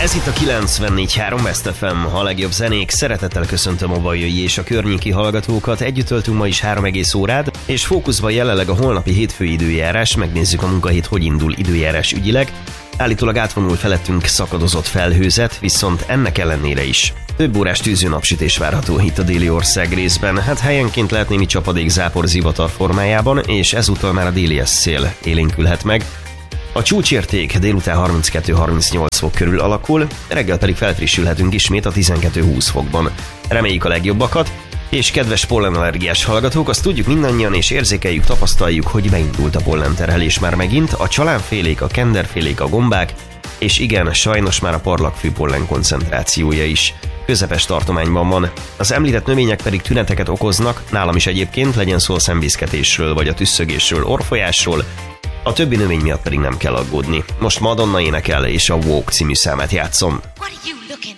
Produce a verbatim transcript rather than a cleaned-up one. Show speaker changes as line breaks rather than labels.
Ez itt a kilencvennégy három West ef em, a legjobb zenék. Szeretettel köszöntöm a Bajöi és a környéki hallgatókat. Együtt töltünk ma is három egész órád, és fókuszban jelenleg a holnapi hétfői időjárás. Megnézzük, a munkahét hogy indul időjárás ügyileg. Állítólag átvonul felettünk szakadozott felhőzet, viszont ennek ellenére is több órás tűző napsütés várható itt a déli ország részben. Hát helyenként lehet némi csapadék zápor zivatar formájában, és ezúttal már a déli szél élénkülhet meg. A csúcsérték délután harminckettő-harmincnyolc fok körül alakul, reggel pedig felfrissülhetünk ismét a tizenkettő-húsz fokban. Reméljük a legjobbakat, és kedves pollenallergiás hallgatók, azt tudjuk mindannyian, és érzékeljük, tapasztaljuk, hogy beindult a pollenterhelés már megint, a csalánfélék, a kenderfélék, a gombák, és igen, sajnos már a parlagfű pollen koncentrációja is közepes tartományban van. Az említett növények pedig tüneteket okoznak, nálam is egyébként, legyen szó a szemvízketésről, vagy a tüsszögésről, orrfolyásról, a többi növény miatt pedig nem kell aggódni. Most Madonna énekel, és a Walk című számát játszom.
What are you looking